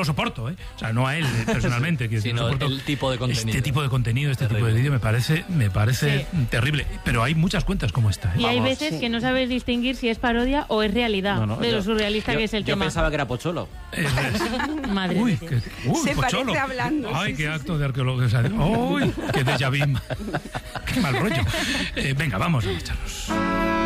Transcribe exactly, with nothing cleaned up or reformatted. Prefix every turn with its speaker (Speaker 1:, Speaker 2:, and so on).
Speaker 1: lo soporto, ¿eh? O sea, no a él personalmente, que
Speaker 2: sino
Speaker 1: no soporto
Speaker 2: el tipo de contenido.
Speaker 1: Este tipo de contenido, este
Speaker 2: Terrible.
Speaker 1: tipo de vídeo me parece, me parece
Speaker 3: Sí.
Speaker 1: terrible. Pero hay muchas cuentas como esta, ¿eh?
Speaker 3: Y hay
Speaker 4: Vamos,
Speaker 3: veces
Speaker 4: sí.
Speaker 3: que no sabes distinguir si es parodia o es realidad
Speaker 2: No, no,
Speaker 3: de
Speaker 2: yo-
Speaker 3: lo surrealista
Speaker 2: yo-
Speaker 3: que es el
Speaker 2: yo
Speaker 3: tema.
Speaker 2: pensaba que era Pocholo.
Speaker 1: Es- es-
Speaker 3: Madre
Speaker 1: Uy,
Speaker 3: de
Speaker 1: que,
Speaker 3: Dios.
Speaker 1: uy,
Speaker 4: Se
Speaker 1: Pocholo.
Speaker 4: parece hablando,
Speaker 1: Ay,
Speaker 4: sí,
Speaker 1: qué
Speaker 4: sí,
Speaker 1: acto de arqueología. Uy, qué déjà vu. Qué mal rollo. Eh, venga, vamos a marcharnos.